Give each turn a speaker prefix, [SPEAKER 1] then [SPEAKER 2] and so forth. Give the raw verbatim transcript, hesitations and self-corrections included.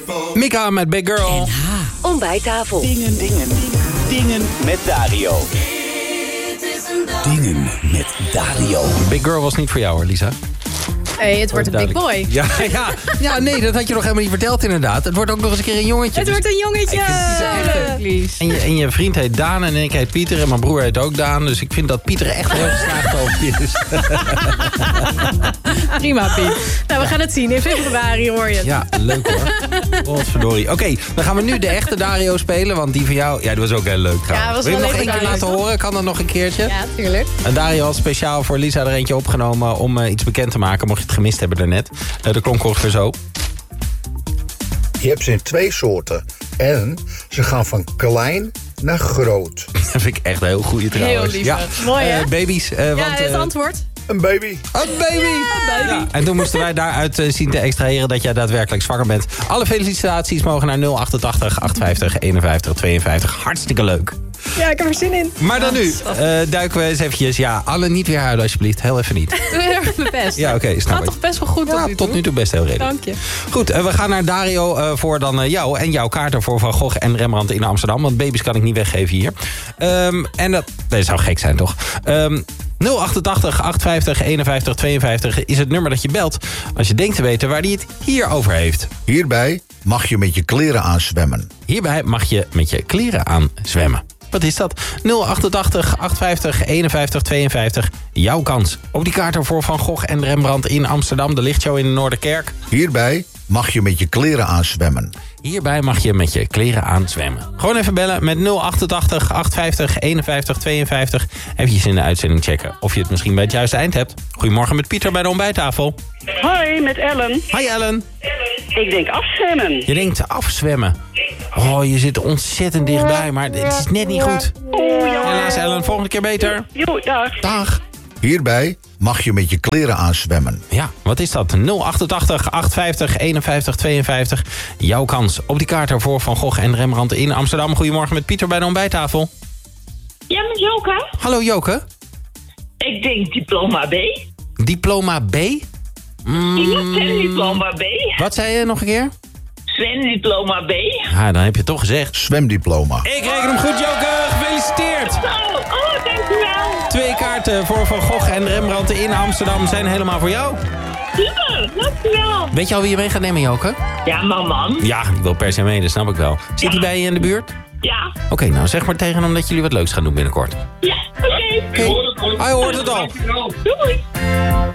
[SPEAKER 1] Mika met Big Girl.
[SPEAKER 2] Ontbijttafel.
[SPEAKER 3] Dingen, dingen, dingen met Dario. Dingen met Dario.
[SPEAKER 1] Big Girl was niet voor jou hoor, Lisa.
[SPEAKER 4] Hey, het wordt een big boy.
[SPEAKER 1] Ja, ja, ja, nee, dat had je nog helemaal niet verteld inderdaad. Het wordt ook nog eens een keer een jongetje.
[SPEAKER 4] Het
[SPEAKER 1] dus
[SPEAKER 4] wordt een jongetje.
[SPEAKER 1] ik vind Pieter echt, en, je, en je vriend heet Daan en ik heet Pieter en mijn broer heet ook Daan. Dus ik vind dat Pieter echt heel geslaagd over is.
[SPEAKER 4] Prima, Piet. Nou, we gaan het zien. In februari hoor je het.
[SPEAKER 1] Ja, leuk hoor. Godverdorie. Oké, okay, dan gaan we nu de echte Dario spelen. Want die van jou, ja, die was ook heel leuk trouwens.
[SPEAKER 4] Ja, was
[SPEAKER 1] Wil je
[SPEAKER 4] wel
[SPEAKER 1] hem nog één keer
[SPEAKER 4] Dario,
[SPEAKER 1] laten
[SPEAKER 4] toch?
[SPEAKER 1] horen? Kan dat nog een keertje?
[SPEAKER 4] Ja, tuurlijk.
[SPEAKER 1] En Dario had speciaal voor Lisa er eentje opgenomen om uh, iets bekend te maken. Mocht je het gemist hebben daarnet. Uh, dat klonk ongeveer zo.
[SPEAKER 5] Je hebt ze in twee soorten. En ze gaan van klein naar groot.
[SPEAKER 1] Dat vind ik echt een heel goeie trouwens.
[SPEAKER 4] Heel lief.
[SPEAKER 1] Ja.
[SPEAKER 4] Mooi hè?
[SPEAKER 1] Uh, baby's. Uh,
[SPEAKER 4] Ja,
[SPEAKER 1] want,
[SPEAKER 4] het
[SPEAKER 1] uh,
[SPEAKER 4] antwoord.
[SPEAKER 5] Een baby.
[SPEAKER 1] Een baby!
[SPEAKER 4] Ja, een baby.
[SPEAKER 1] Ja, en toen moesten wij daaruit uh, zien te extraheren dat jij daadwerkelijk zwanger bent. Alle felicitaties mogen naar nul achtentachtig achtentachtig eenenvijftig tweeënvijftig. Hartstikke leuk.
[SPEAKER 4] Ja, ik heb er zin in.
[SPEAKER 1] Maar dan nu uh, duiken we eens eventjes. Ja, alle niet weer huilen alsjeblieft. Heel even niet.
[SPEAKER 4] Doe heel erg mijn best.
[SPEAKER 1] Ja, oké, okay, snap
[SPEAKER 4] Gaat
[SPEAKER 1] ik.
[SPEAKER 4] toch best wel goed tot
[SPEAKER 1] Ja,
[SPEAKER 4] nu toe?
[SPEAKER 1] tot nu toe best heel redelijk.
[SPEAKER 4] Dank je.
[SPEAKER 1] Goed, uh, we gaan naar Dario uh, voor dan uh, jou en jouw kaarten voor Van Gogh en Rembrandt in Amsterdam. Want baby's kan ik niet weggeven hier. Um, en dat, dat zou gek zijn toch? Um, nul achtentachtig achtentachtig eenenvijftig tweeënvijftig is het nummer dat je belt als je denkt te weten waar hij het hier over heeft.
[SPEAKER 5] Hierbij mag je met je kleren aan zwemmen.
[SPEAKER 1] Hierbij mag je met je kleren aan zwemmen. Wat is dat? nul achtentachtig achtentachtig eenenvijftig tweeënvijftig. Jouw kans op die kaarten voor Van Gogh en Rembrandt in Amsterdam. De lichtshow in de Noorderkerk.
[SPEAKER 5] Hierbij mag je met je kleren aan zwemmen.
[SPEAKER 1] Hierbij mag je met je kleren aan zwemmen. Gewoon even bellen met nul achtentachtig achtentachtig eenenvijftig tweeënvijftig. Eventjes in de uitzending checken of je het misschien bij het juiste eind hebt. Goedemorgen met Pieter bij de ontbijttafel.
[SPEAKER 6] Hoi, met Ellen.
[SPEAKER 1] Hi Ellen.
[SPEAKER 6] Ik denk afzwemmen.
[SPEAKER 1] Je denkt afzwemmen. Oh, je zit ontzettend dichtbij, maar het is net niet goed.
[SPEAKER 6] Oeh, jammer.
[SPEAKER 1] Helaas Ellen, volgende keer beter.
[SPEAKER 6] Jo, dag.
[SPEAKER 1] Dag.
[SPEAKER 5] Hierbij mag je met je kleren aan zwemmen.
[SPEAKER 1] Ja, wat is dat? nul achtentachtig achtentachtig eenenvijftig tweeënvijftig. Jouw kans op die kaart ervoor Van Gogh en Rembrandt in Amsterdam. Goedemorgen met Pieter bij de ontbijttafel.
[SPEAKER 7] Ja, met Joke.
[SPEAKER 1] Hallo Joke.
[SPEAKER 7] Ik denk diploma B.
[SPEAKER 1] Diploma B? Mm,
[SPEAKER 7] Ja, zwemdiploma B.
[SPEAKER 1] wat zei je nog een keer?
[SPEAKER 7] Zwemdiploma B.
[SPEAKER 1] Ja, dan heb je het toch gezegd.
[SPEAKER 5] Zwemdiploma.
[SPEAKER 1] Ik reken hem goed, Joke. Gefeliciteerd.
[SPEAKER 7] Oh, oh, dankjewel.
[SPEAKER 1] Twee kaarten voor Van Gogh en Rembrandt in Amsterdam zijn helemaal voor jou.
[SPEAKER 7] Super, dankjewel.
[SPEAKER 1] Weet je al wie je mee gaat nemen, Joke?
[SPEAKER 7] Ja, man, man.
[SPEAKER 1] Ja, die wil per se mee, dat snap ik wel. Zit hij
[SPEAKER 7] Ja.
[SPEAKER 1] bij je in de buurt?
[SPEAKER 7] Ja,
[SPEAKER 1] Oké, nou zeg maar tegen hem dat jullie wat leuks gaan doen binnenkort.
[SPEAKER 7] ja, oké.
[SPEAKER 1] Oké, hij hoort het al.
[SPEAKER 7] Doei.